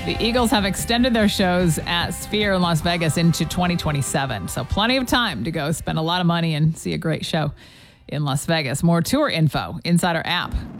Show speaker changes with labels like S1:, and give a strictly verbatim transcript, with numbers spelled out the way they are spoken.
S1: The Eagles have extended their shows at Sphere in Las Vegas into twenty twenty-seven. So plenty of time to go spend a lot of money and see a great show in Las Vegas. More tour info inside our app.